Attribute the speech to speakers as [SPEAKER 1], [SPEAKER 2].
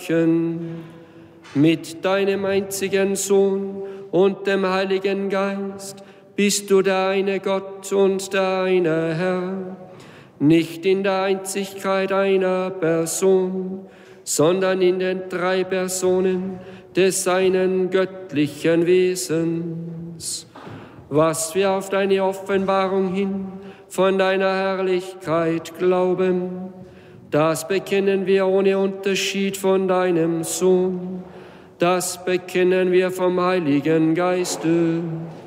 [SPEAKER 1] Mit deinem einzigen Sohn und dem Heiligen Geist bist du der eine Gott und der eine Herr, nicht in der Einzigkeit einer Person, sondern in den drei Personen des einen göttlichen Wesens. Was wir auf deine Offenbarung hin von deiner Herrlichkeit glauben, das bekennen wir ohne Unterschied von deinem Sohn. Das bekennen wir vom Heiligen Geiste.